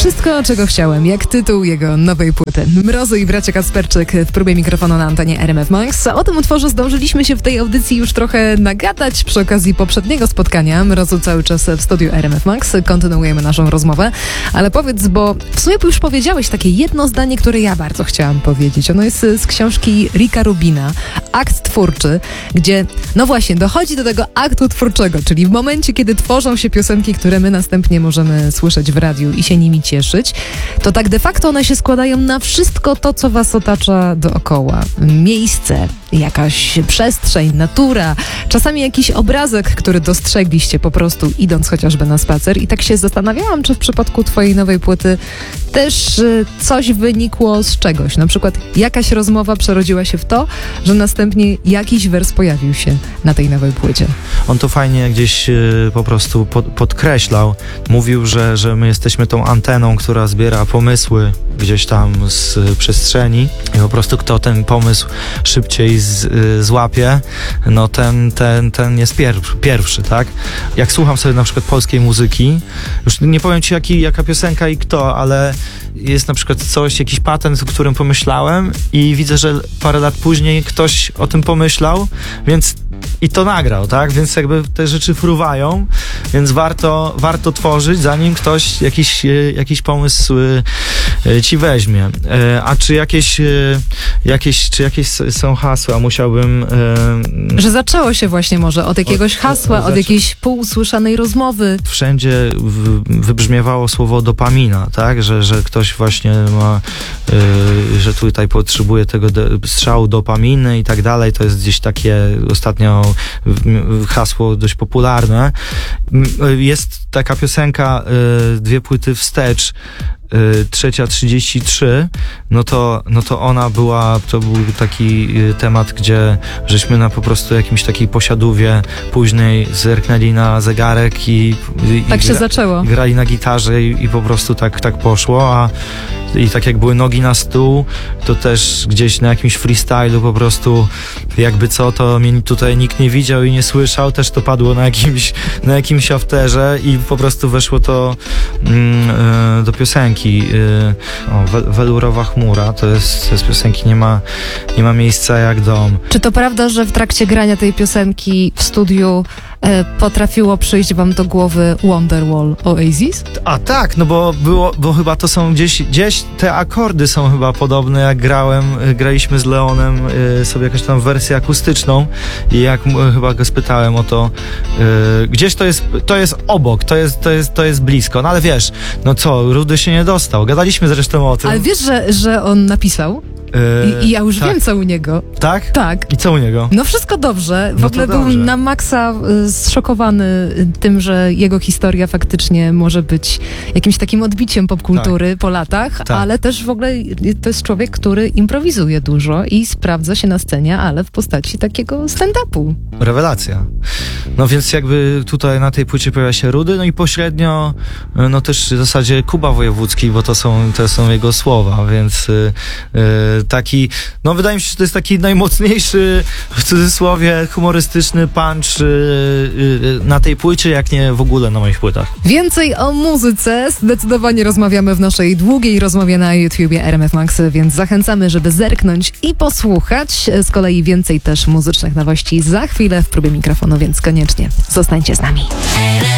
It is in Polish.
Wszystko, czego chciałem, jak tytuł jego nowej płyty. Mrozy i bracia Kacperczyk w próbie mikrofonu na antenie RMF Max. O tym utworze zdążyliśmy się w tej audycji już trochę nagadać przy okazji poprzedniego spotkania. Mrozu cały czas w studiu RMF Max. Kontynuujemy naszą rozmowę. Ale powiedz, bo w sumie już powiedziałeś takie jedno zdanie, które ja bardzo chciałam powiedzieć. Ono jest z książki Ricka Rubina, Akt twórczy, gdzie, no właśnie, dochodzi do tego aktu twórczego, czyli w momencie, kiedy tworzą się piosenki, które my następnie możemy słyszeć w radiu i się nimi cieszyć, to tak de facto one się składają na wszystko to, co was otacza dookoła. Miejsce, jakaś przestrzeń, natura, czasami jakiś obrazek, który dostrzegliście po prostu idąc chociażby na spacer. I tak się zastanawiałam, czy w przypadku twojej nowej płyty też coś wynikło z czegoś. Na przykład jakaś rozmowa przerodziła się w to, że następnie jakiś wers pojawił się na tej nowej płycie. On to fajnie gdzieś po prostu podkreślał. Mówił, że my jesteśmy tą anteną, która zbiera pomysły gdzieś tam z przestrzeni i po prostu kto ten pomysł szybciej złapie, no ten jest pierwszy, tak? Jak słucham sobie na przykład polskiej muzyki, już nie powiem ci jaka piosenka i kto, ale jest na przykład jakiś patent, o którym pomyślałem i widzę, że parę lat później ktoś o tym pomyślał, więc i to nagrał, tak? Więc jakby te rzeczy fruwają, więc warto tworzyć, zanim ktoś jakiś pomysł ci weźmie. A czy jakieś są hasła? Musiałbym... Że zaczęło się właśnie może od jakiegoś hasła, od jakiejś półusłyszanej rozmowy. Wszędzie wybrzmiewało słowo dopamina, tak? Że ktoś właśnie ma, że tutaj potrzebuje tego strzału dopaminy i tak dalej. To jest gdzieś takie ostatnio hasło dość popularne. Jest taka piosenka, 2 płyty wstecz, trzecia 33, no to ona była, to był taki temat, gdzie żeśmy na po prostu jakimś takiej posiadówie później zerknęli na zegarek i tak się zaczęło. Grali na gitarze i po prostu tak poszło, i tak jak były nogi na stół, to też gdzieś na jakimś freestylu po prostu jakby co, to mnie tutaj nikt nie widział i nie słyszał, też to padło na jakimś afterze i po prostu weszło to do piosenki. Welurowa chmura, to jest z piosenki Nie ma miejsca jak dom. Czy to prawda, że w trakcie grania tej piosenki w studiu potrafiło przyjść wam do głowy Wonderwall Oasis? A tak, no bo chyba to są gdzieś te akordy są chyba podobne, jak graliśmy z Leonem sobie jakąś tam wersję akustyczną i jak chyba go spytałem o to, gdzieś to jest obok, to jest blisko, no ale wiesz, no co, Rudy się nie dostał, gadaliśmy zresztą o tym. Ale wiesz, że on napisał? I ja już wiem, co u niego. Tak? Tak. I co u niego? No wszystko dobrze. W ogóle był na maksa zszokowany tym, że jego historia faktycznie może być jakimś takim odbiciem popkultury po latach, ale też w ogóle to jest człowiek, który improwizuje dużo i sprawdza się na scenie, ale w postaci takiego stand-upu. Rewelacja. No więc jakby tutaj na tej płycie pojawia się Rudy, no i pośrednio no też w zasadzie Kuba Wojewódzki, bo to są jego słowa, więc taki, no wydaje mi się, że to jest taki najmocniejszy, w cudzysłowie, humorystyczny punch na tej płycie, jak nie w ogóle na moich płytach. Więcej o muzyce zdecydowanie rozmawiamy w naszej długiej rozmowie na YouTubie RMF Max, więc zachęcamy, żeby zerknąć i posłuchać. Z kolei więcej też muzycznych nowości za chwilę w próbie mikrofonu, więc koniecznie zostańcie z nami.